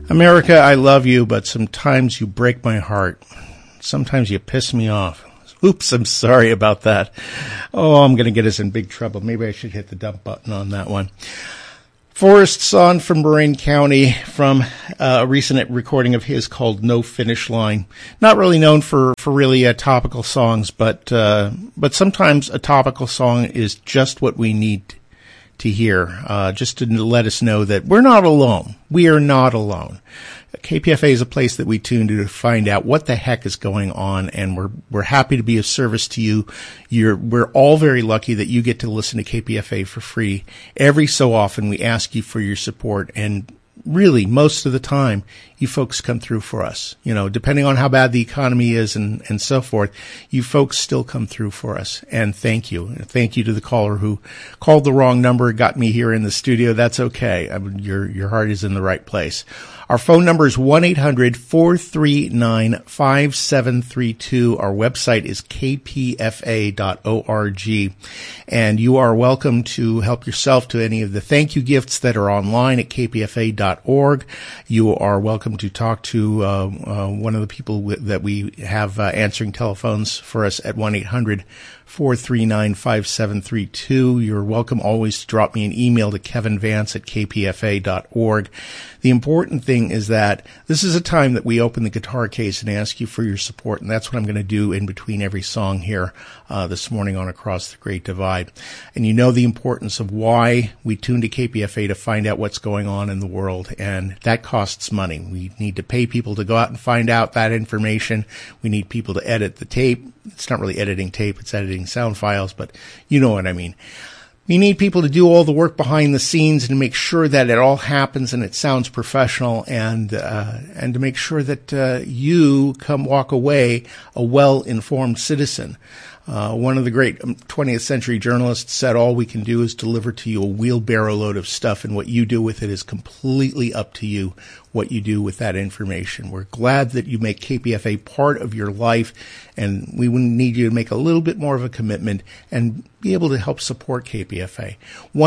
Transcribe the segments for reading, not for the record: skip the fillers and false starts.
America, I love you, but sometimes you break my heart. Sometimes you piss me off. Oops, I'm sorry about that. Oh, I'm going to get us in big trouble. Maybe I should hit the dump button on that one. Forrest Son from Marin County, from a recent recording of his called No Finish Line. Not really known for really topical songs, but sometimes a topical song is just what we need to hear, just to let us know that we're not alone. We are not alone. KPFA is a place that we tune to find out what the heck is going on, and we're happy to be of service to you. We're all very lucky that you get to listen to KPFA for free. Every so often we ask you for your support, and really most of the time you folks come through for us. You know, depending on how bad the economy is and so forth, you folks still come through for us. And thank you. Thank you to the caller who called the wrong number, got me here in the studio. That's okay. I mean, your heart is in the right place. Our phone number is 1-800-439-5732. Our website is kpfa.org. And you are welcome to help yourself to any of the thank you gifts that are online at kpfa.org. You are welcome to talk to one of the people that we have answering telephones for us at 1-800-439-5732. You're welcome always to drop me an email to kevinvance@kpfa.org. The important thing is that this is a time that we open the guitar case and ask you for your support, and that's what I'm going to do in between every song here this morning on Across the Great Divide. And you know the importance of why we tune to KPFA to find out what's going on in the world, and that costs money. We need to pay people to go out and find out that information. We need people to edit the tape. It's not really editing tape, it's editing sound files, but you know what I mean. We need people to do all the work behind the scenes and make sure that it all happens and it sounds professional, and to make sure that you walk away a well-informed citizen. One of the great 20th century journalists said all we can do is deliver to you a wheelbarrow load of stuff, and what you do with it is completely up to you, what you do with that information. We're glad that you make KPFA part of your life, and we need you to make a little bit more of a commitment and be able to help support KPFA.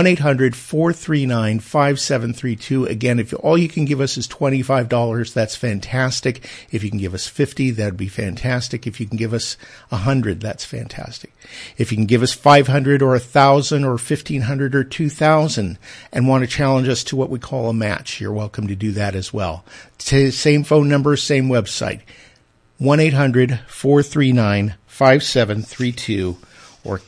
1-800-439-5732. Again, if all you can give us is $25, that's fantastic. If you can give us $50, that'd be fantastic. If you can give us $100, that's fantastic. If you can give us $500 or $1,000 or $1,500 or $2,000 and want to challenge us to what we call a match, you're welcome to do that as well. Same phone number, same website. 1-800-439-5732 or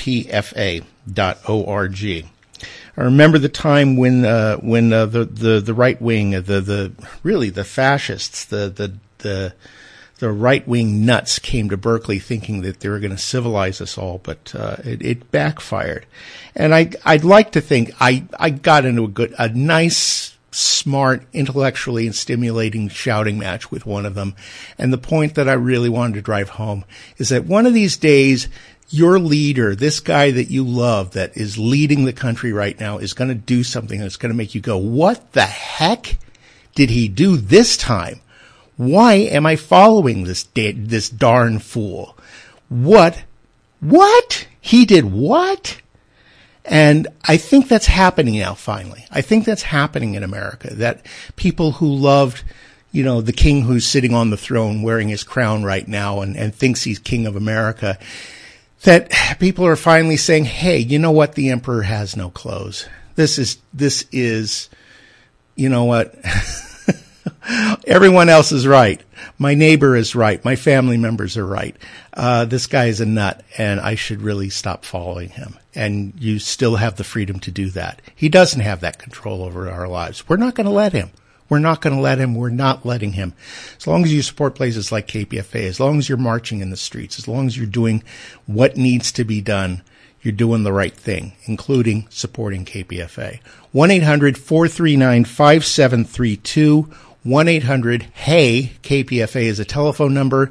kpfa.org. I remember the time when the right wing, the fascists, the right wing nuts came to Berkeley thinking that they were going to civilize us all, but it backfired. And I'd like to think I got into a nice, smart, intellectually and stimulating shouting match with one of them. And the point that I really wanted to drive home is that one of these days, your leader, this guy that you love that is leading the country right now, is going to do something that's going to make you go, what the heck did he do this time? Why am I following this darn fool? What? He did what? And I think that's happening now, finally. I think that's happening in America, that people who loved, the king who's sitting on the throne wearing his crown right now and thinks he's king of America, that people are finally saying, hey, you know what? The emperor has no clothes. This is, you know what? Everyone else is right. My neighbor is right. My family members are right. This guy is a nut, and I should really stop following him. And you still have the freedom to do that. He doesn't have that control over our lives. We're not going to let him. We're not going to let him. We're not letting him. As long as you support places like KPFA, as long as you're marching in the streets, as long as you're doing what needs to be done, you're doing the right thing, including supporting KPFA. 1-800-439-5732. 1-800-HEY-KPFA is a telephone number.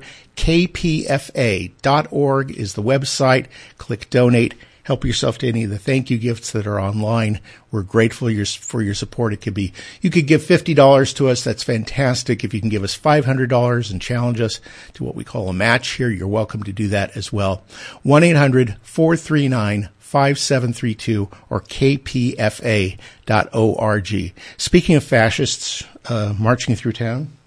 kpfa.org is the website. Click donate. Help yourself to any of the thank you gifts that are online. We're grateful for your support. You could give $50 to us. That's fantastic. If you can give us $500 and challenge us to what we call a match here, you're welcome to do that as well. 1-800-439-5732. 5732 or kpfa.org. Speaking of fascists marching through town,